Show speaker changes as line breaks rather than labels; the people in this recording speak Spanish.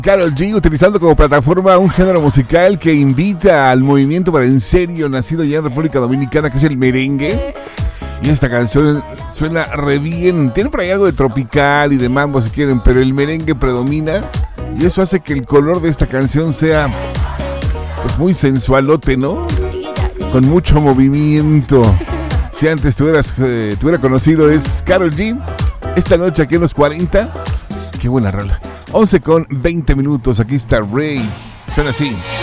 Karol G, utilizando como plataforma un género musical que invita al movimiento para en serio nacido ya en República Dominicana, que es el merengue. Y esta canción suena re bien. Tiene por ahí algo de tropical y de mambo si quieren, pero el merengue predomina. Y eso hace que el color de esta canción sea pues muy sensualote, ¿no? Con mucho movimiento. Si antes te hubiera conocido, es Karol G. Esta noche aquí en los 40. Qué buena rola. 11:20. Aquí está Rey. Suena así.